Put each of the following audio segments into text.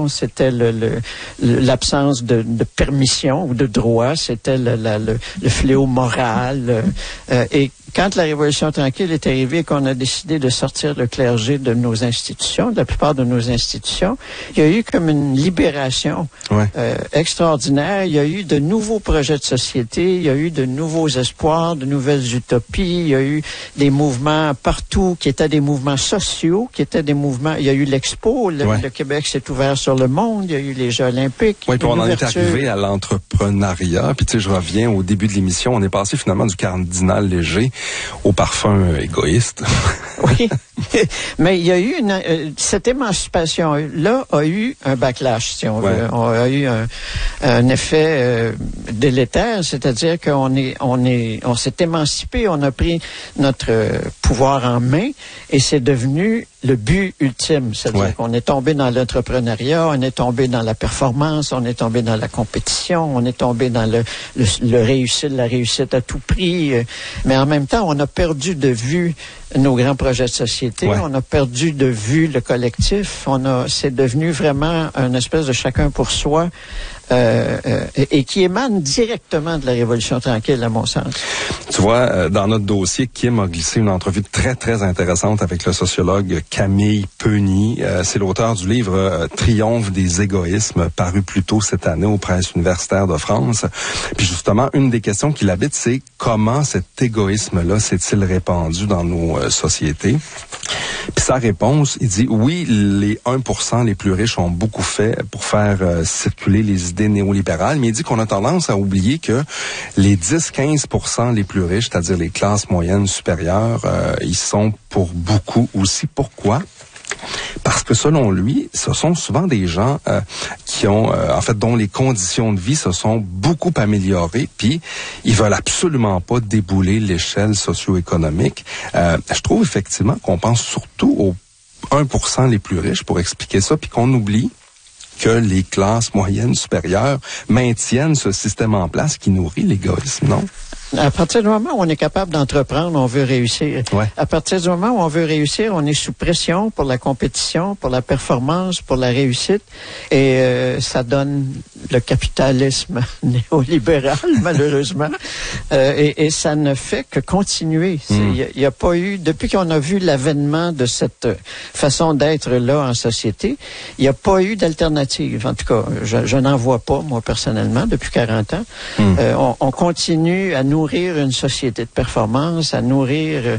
violence, c'était l'absence de permission ou de droit, c'était le fléau moral. Et quand la Révolution tranquille est arrivée et qu'on a décidé de sortir le clergé de nos institutions, de la plupart de nos institutions, il y a eu comme une libération extraordinaire. Il y a eu de nouveaux projets de société, il y a eu de nouveaux espoirs, de nouvelles utopies. Il y a eu des mouvements partout qui étaient des mouvements sociaux, qui étaient des mouvements... Il y a eu l'Expo, le Québec s'est ouvert sur le monde, il y a eu les Jeux olympiques. Oui, puis on en est arrivé à l'entrepreneuriat. Puis tu sais, je reviens au début de l'émission, on est passé finalement du cardinal léger au parfum égoïste. Oui, mais il y a eu cette émancipation-là a eu un backlash, si on veut. On a eu un effet délétère, c'est-à-dire on s'est émancipé, on a pris notre pouvoir en main et c'est devenu le but ultime. C'est-à-dire qu'on est tombé dans l'entrepreneuriat, on est tombé dans la performance, on est tombé dans la compétition, on est tombé dans la réussite à tout prix. Mais en même temps, on a perdu de vue nos grands projets de société, on a perdu de vue le collectif, c'est devenu vraiment une espèce de chacun pour soi et qui émane directement de la Révolution tranquille, à mon sens. Tu vois, dans notre dossier, Kim a glissé une entrevue très, très intéressante avec le sociologue Camille Peuny. C'est l'auteur du livre Triomphe des égoïsmes, paru plus tôt cette année aux presses universitaires de France. Puis justement, une des questions qui l'habite, c'est comment cet égoïsme-là s'est-il répandu dans nos sociétés? Puis sa réponse, il dit, oui, les 1% les plus riches ont beaucoup fait pour faire circuler les idées néolibérales, mais il dit qu'on a tendance à oublier que les 10-15% les plus riches, c'est-à-dire les classes moyennes supérieures, ils sont pour beaucoup aussi. Pourquoi? Parce que selon lui, ce sont souvent des gens qui ont, dont les conditions de vie se sont beaucoup améliorées, puis ils veulent absolument pas débouler l'échelle socio-économique. Je trouve effectivement qu'on pense surtout aux 1% les plus riches pour expliquer ça, puis qu'on oublie que les classes moyennes supérieures maintiennent ce système en place qui nourrit l'égoïsme, non? À partir du moment où on est capable d'entreprendre, on veut réussir. À partir du moment où on veut réussir, on est sous pression pour la compétition, pour la performance, pour la réussite. Et ça donne le capitalisme néolibéral, malheureusement. Et ça ne fait que continuer. Il n'y a pas eu, depuis qu'on a vu l'avènement de cette façon d'être-là en société, il n'y a pas eu d'alternative. En tout cas, je n'en vois pas, moi, personnellement, depuis 40 ans. On continue à nourrir une société de performance, à nourrir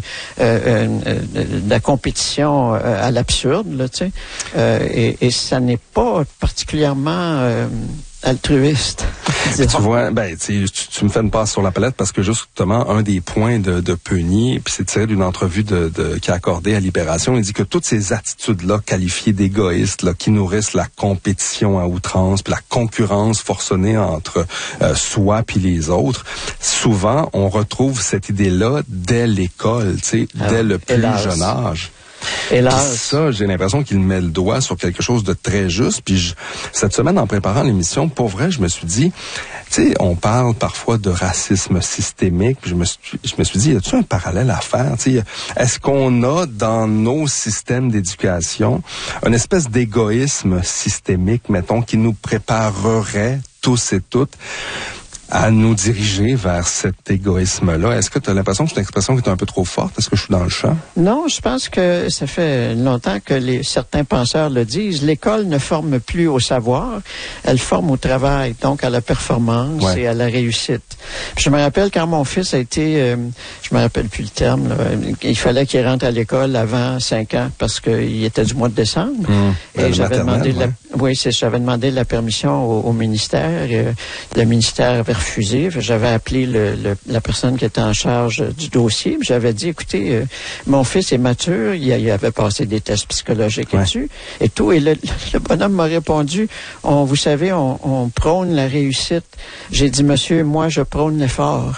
de la compétition à l'absurde, là, tu sais. Et ça n'est pas particulièrement altruiste. Tu vois, tu me fais une passe sur la palette parce que justement, un des points de Peuny, puis c'est tiré d'une entrevue qui a accordé à Libération, il dit que toutes ces attitudes-là qualifiées d'égoïstes, là, qui nourrissent la compétition à outrance, puis la concurrence forcenée entre soi puis les autres, souvent, on retrouve cette idée-là dès l'école, tu sais, dès le plus jeune âge. Hélas. Puis ça, j'ai l'impression qu'il met le doigt sur quelque chose de très juste. Puis cette semaine, en préparant l'émission, pour vrai, je me suis dit, tu sais, on parle parfois de racisme systémique. Puis je me suis dit, y a-t-il un parallèle à faire? Tu sais, est-ce qu'on a dans nos systèmes d'éducation une espèce d'égoïsme systémique, mettons, qui nous préparerait tous et toutes à nous diriger vers cet égoïsme-là? Est-ce que tu as l'impression que c'est une expression qui est un peu trop forte? Est-ce que je suis dans le champ? Non, je pense que ça fait longtemps que certains penseurs le disent. L'école ne forme plus au savoir, elle forme au travail, donc à la performance et à la réussite. Puis je me rappelle quand mon fils a été, je me rappelle plus le terme, là, il fallait qu'il rentre à l'école avant 5 ans parce qu'il était du mois de décembre. Et j'avais demandé j'avais demandé la permission au ministère. Le ministère avait refusé. J'avais appelé la personne qui était en charge du dossier. J'avais dit, écoutez, mon fils est mature, il avait passé des tests psychologiques là-dessus et tout. Et le bonhomme m'a répondu, vous savez, on prône la réussite. J'ai dit, monsieur, moi, je prône l'effort.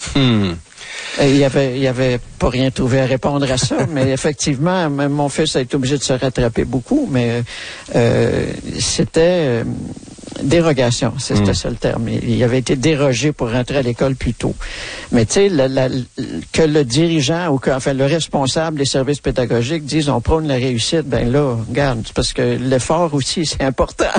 Il avait pas rien trouvé à répondre à ça, mais effectivement, même mon fils a été obligé de se rattraper beaucoup, mais c'était dérogation, c'était ça le terme. Il avait été dérogé pour rentrer à l'école plus tôt. Mais tu sais, que le dirigeant ou le responsable des services pédagogiques dise on prône la réussite, ben là, regarde, parce que l'effort aussi, c'est important.